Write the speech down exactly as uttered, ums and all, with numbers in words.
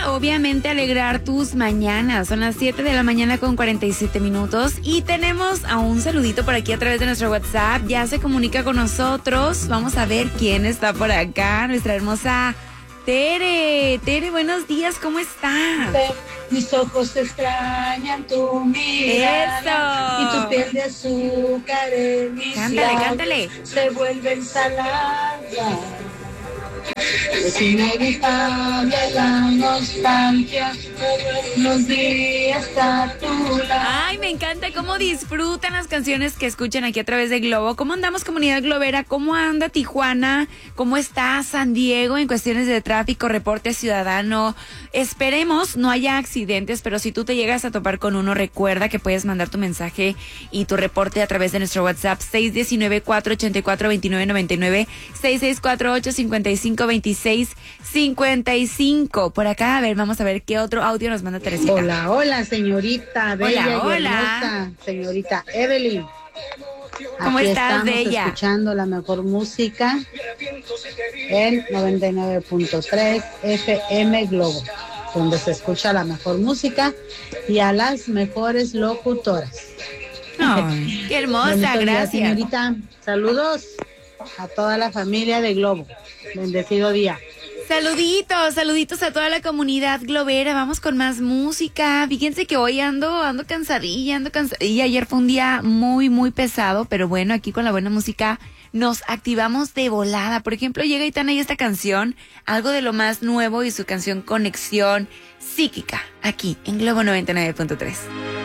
para, obviamente, alegrar tus mañanas. Son las siete de la mañana con cuarenta y siete minutos y tenemos a un saludito por aquí a través de nuestro WhatsApp. Ya se comunica con nosotros. Vamos a ver quién está por acá. Nuestra hermosa Tere. Tere, buenos días, ¿cómo estás? Mis ojos extrañan tu mirada. ¡Eso! Y tu piel de azúcar en mis Cántale, labios cántale. se vuelve ensalada. Es inevitable la nostalgia, los días a tu lado. Ay, me encanta cómo disfrutan las canciones que escuchan aquí a través de Globo. ¿Cómo andamos, comunidad globera? ¿Cómo anda Tijuana? ¿Cómo está San Diego en cuestiones de tráfico, reporte ciudadano? Esperemos no haya accidentes, pero si tú te llegas a topar con uno, recuerda que puedes mandar tu mensaje y tu reporte a través de nuestro WhatsApp seis uno nueve, cuatro ocho cuatro, dos nueve nueve nueve, seis seis cuatro ocho, cinco cinco dos seis cinco cinco. Por acá, a ver, vamos a ver qué otro audio nos manda Teresita. Hola, hola, señorita bella Hola, y hola. hermosa, señorita Evelyn. ¿Cómo Aquí estás, estamos bella? escuchando la mejor música en noventa y nueve punto tres F M Globo, donde se escucha la mejor música y a las mejores locutoras. Ay, qué hermosa, Bonito día, gracias. señorita. Saludos a toda la familia de Globo. Bendecido día. Saluditos, saluditos a toda la comunidad globera. Vamos con más música. Fíjense que hoy ando, ando cansadilla, ando cansadilla. Ayer fue un día muy, muy pesado, pero bueno, aquí con la buena música nos activamos de volada. Por ejemplo, llega Aitana y esta canción, algo de lo más nuevo y su canción Conexión Psíquica, aquí en Globo noventa y nueve punto tres.